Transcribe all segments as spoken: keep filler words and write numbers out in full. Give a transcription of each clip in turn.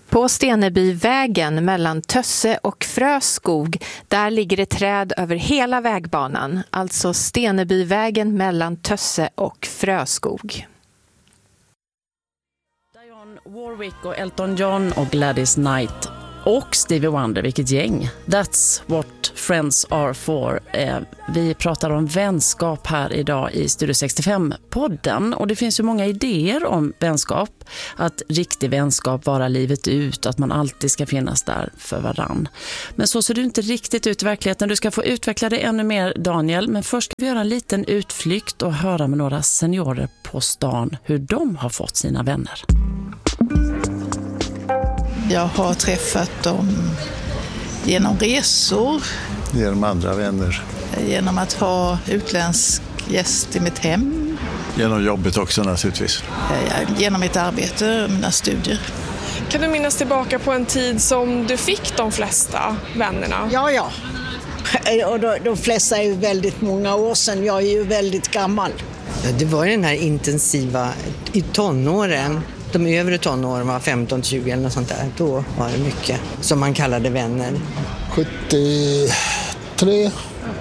På Stenebyvägen mellan Tösse och Fröskog, där ligger ett träd över hela vägbanan. Alltså Stenebyvägen mellan Tösse och Fröskog. Dionne Warwick och Elton John och Gladys Knight och Stevie Wonder, vilket gäng. That's what friends are for. Eh, vi pratar om vänskap här idag i Studio sextiofem-podden. Och det finns ju många idéer om vänskap. Att riktig vänskap varar livet ut. Att man alltid ska finnas där för varann. Men så ser det inte riktigt ut i verkligheten. Du ska få utveckla det ännu mer, Daniel. Men först ska vi göra en liten utflykt och höra med några seniorer på stan hur de har fått sina vänner. Jag har träffat dem genom resor. Genom andra vänner. Genom att ha utländsk gäst i mitt hem. Genom jobbet också naturligtvis. Genom mitt arbete och mina studier. Kan du minnas tillbaka på en tid som du fick de flesta vännerna? Ja, ja. Och de, de flesta är ju väldigt många år sedan. Jag är ju väldigt gammal. Ja, det var ju den här intensiva i tonåren. De övre tonåren var femton till tjugo eller något sånt där. Då var det mycket som man kallade vänner. sjuttiotre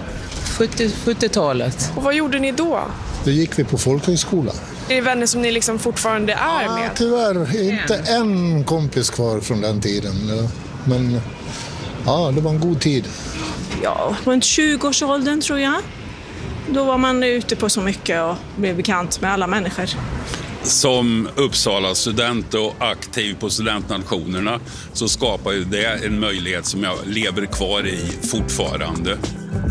sjuttiotalet. Och vad gjorde ni då? Då gick vi på folkhögskola. Är det vänner som ni liksom fortfarande är ja, med? Tyvärr, inte en kompis kvar från den tiden. Men ja, det var en god tid. Ja, runt tjugo-årsåldern tror jag. Då var man ute på så mycket och blev bekant med alla människor. Som Uppsala student och aktiv på studentnationerna så skapar ju det en möjlighet som jag lever kvar i fortfarande.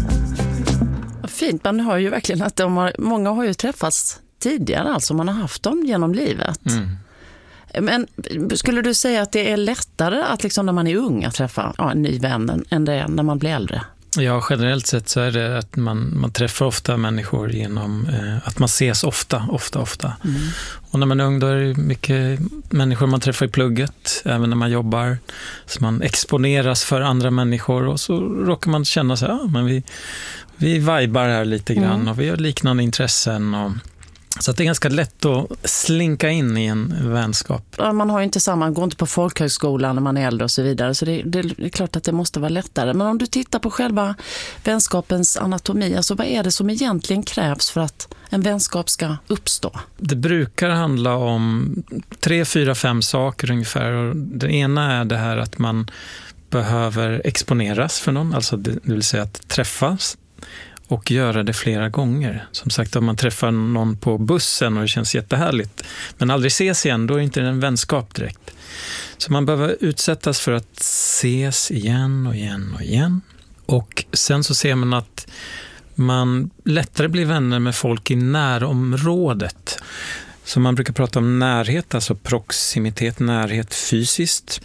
Fint, man hör ju verkligen att de har, många har ju träffats tidigare, alltså man har haft dem genom livet. Mm. Men skulle du säga att det är lättare att liksom när man är ung att träffa ja, en ny vän än det är när man blir äldre? Ja, generellt sett så är det att man, man träffar ofta människor genom eh, att man ses ofta, ofta, ofta. Mm. Och när man är ung då är det mycket människor man träffar i plugget, även när man jobbar. Så man exponeras för andra människor och så råkar man känna så här, ja, men vi, vi vibar här lite grann mm. och vi har liknande intressen och så att det är ganska lätt att slinka in i en vänskap. Man har ju inte samma, går inte på folkhögskolan när man är äldre och så vidare. Så det, det är klart att det måste vara lättare. Men om du tittar på själva vänskapens anatomi, alltså vad är det som egentligen krävs för att en vänskap ska uppstå? Det brukar handla om tre, fyra, fem saker ungefär. Och det ena är det här att man behöver exponeras för någon, alltså det vill säga att träffas. Och göra det flera gånger. Som sagt, om man träffar någon på bussen och det känns jättehärligt. Men aldrig ses igen, då är det inte en vänskap direkt. Så man behöver utsättas för att ses igen och igen och igen. Och sen så ser man att man lättare blir vänner med folk i närområdet. Så man brukar prata om närhet, alltså proximitet, närhet fysiskt,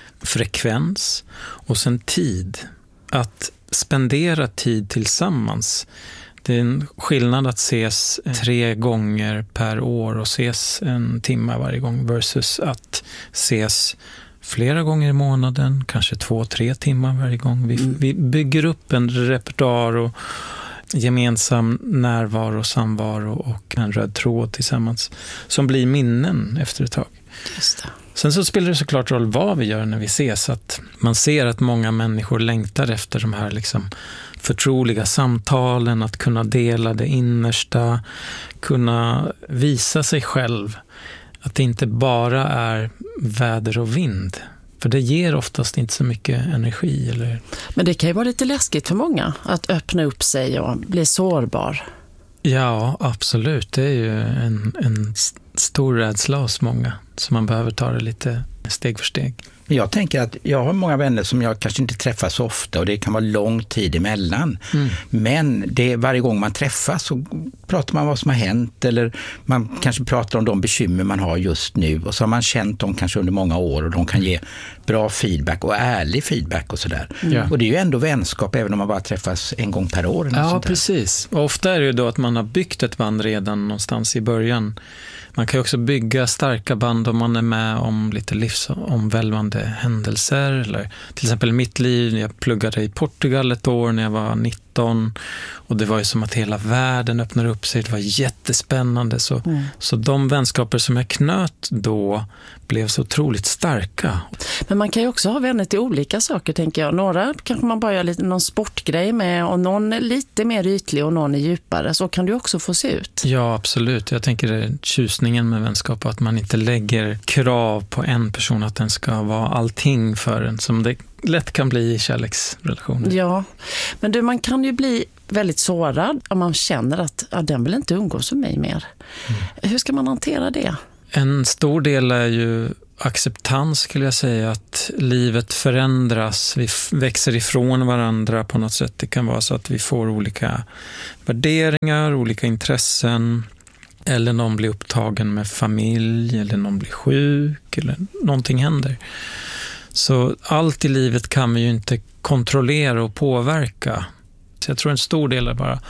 frekvens och sen tid. Att spendera tid tillsammans. Det är en skillnad att ses tre gånger per år och ses en timme varje gång versus att ses flera gånger i månaden, kanske två, tre timmar varje gång. Vi, mm. vi bygger upp en repertoar och gemensam närvaro och samvaro och en röd tråd tillsammans som blir minnen efter ett tag. Just det. Sen så spelar det såklart roll vad vi gör när vi ses. Att man ser att många människor längtar efter de här liksom förtroliga samtalen, att kunna dela det innersta, kunna visa sig själv. Att det inte bara är väder och vind. För det ger oftast inte så mycket energi. Eller... Men det kan ju vara lite läskigt för många att öppna upp sig och bli sårbar. Ja, absolut. Det är ju en, en stor rädsla hos många. Så man behöver ta det lite steg för steg. Jag tänker att jag har många vänner som jag kanske inte träffar så ofta och det kan vara lång tid emellan. Mm. Men det, varje gång man träffas så pratar man om vad som har hänt eller man kanske pratar om de bekymmer man har just nu och så har man känt dem kanske under många år och de kan ge bra feedback och ärlig feedback och sådär. Mm. Och det är ju ändå vänskap även om man bara träffas en gång per år. Ja, precis. Och ofta är det ju då att man har byggt ett band redan någonstans i början. Man kan ju också bygga starka band om man är med om lite livsomvälvande händelser. Eller till exempel i mitt liv, jag pluggade i Portugal ett år när jag var nitton femton och det var ju som att hela världen öppnade upp sig. Det var jättespännande. Så, mm. så de vänskaper som jag knöt då blev så otroligt starka. Men man kan ju också ha vänner till olika saker, tänker jag. Några kanske man bara gör lite, någon sportgrej med, och någon är lite mer ytlig och någon är djupare. Så kan du också få se ut. Ja, absolut. Jag tänker det är tjusningen med vänskap, att man inte lägger krav på en person att den ska vara allting för en, som det lätt kan bli i kärleksrelationer. Ja, men du, man kan ju bli väldigt sårad om man känner att ja, den vill inte umgås med mig mer. Mm. Hur ska man hantera det? En stor del är ju acceptans, skulle jag säga, att livet förändras, vi växer ifrån varandra på något sätt. Det kan vara så att vi får olika värderingar, olika intressen, eller någon blir upptagen med familj, eller någon blir sjuk, eller någonting händer. Så allt i livet kan vi ju inte kontrollera och påverka. Så jag tror en stor del är bara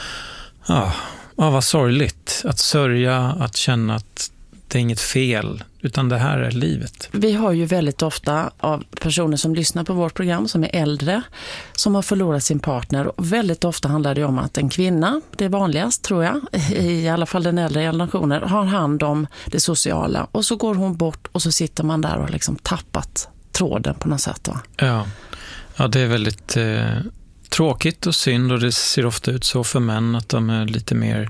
ja, ja, vad sorgligt. Att sörja, att känna att det är inget fel, utan det här är livet. Vi har ju väldigt ofta av personer som lyssnar på vårt program som är äldre, som har förlorat sin partner. Och väldigt ofta handlar det om att en kvinna, det är vanligast tror jag, i alla fall den äldre generationen, har hand om det sociala. Och så går hon bort och så sitter man där och har liksom tappat tråden på något sätt. Va? Ja. ja, det är väldigt eh, tråkigt och synd, och det ser ofta ut så för män att de är lite mer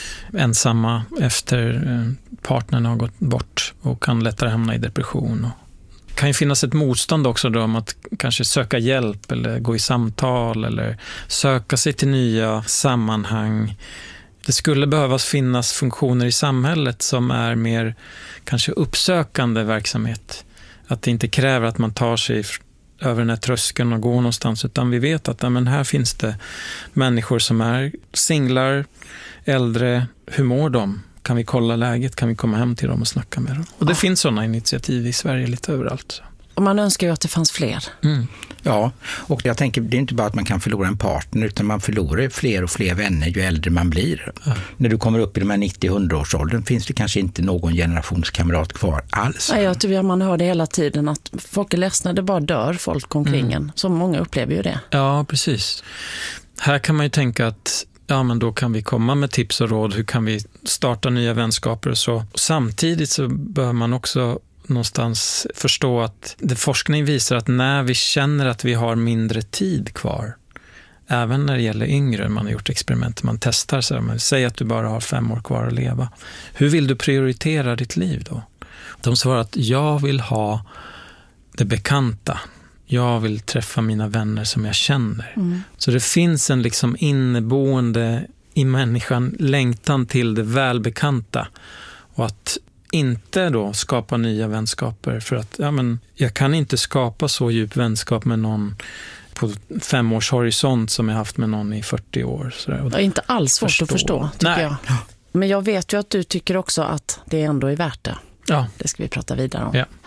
ensamma efter eh, partnern har gått bort och kan lättare hamna i depression. Och det kan ju finnas ett motstånd också då om att kanske söka hjälp eller gå i samtal eller söka sig till nya sammanhang. Det skulle behövas finnas funktioner i samhället som är mer kanske uppsökande verksamhet. Att det inte kräver att man tar sig över den här tröskeln och går någonstans, utan vi vet att ja, men här finns det människor som är singlar, äldre. Hur mår de? Kan vi kolla läget? Kan vi komma hem till dem och snacka med dem? Och det ja. finns sådana initiativ i Sverige lite överallt. Och man önskar ju att det fanns fler. Mm. Ja, och jag tänker det är inte bara att man kan förlora en partner, utan man förlorar fler och fler vänner ju äldre man blir. Ja. När du kommer upp i de här nittio-hundra-årsåldern finns det kanske inte någon generationskamrat kvar alls. Ja, jag tror att man hör det hela tiden att folk är ledsna, det bara dör folk omkring mm. en. Så många upplever ju det. Ja, precis. Här kan man ju tänka att ja, men då kan vi komma med tips och råd. Hur kan vi starta nya vänskaper och så. Samtidigt så bör man också någonstans förstå att det forskning visar att när vi känner att vi har mindre tid kvar, även när det gäller yngre, man har gjort experiment, man testar så här, men säg att du bara har fem år kvar att leva. Hur vill du prioritera ditt liv då? De svarar att jag vill ha det bekanta. Jag vill träffa mina vänner som jag känner. Mm. Så det finns en liksom inneboende i människan längtan till det välbekanta. Och att inte då skapa nya vänskaper, för att ja, men jag kan inte skapa så djup vänskap med någon på fem års horisont som jag haft med någon i fyrtio år. Så det är inte alls svårt förstå. att förstå, tycker Nej. jag. Men jag vet ju att du tycker också att det ändå är värt det. Ja. Det ska vi prata vidare om. Ja.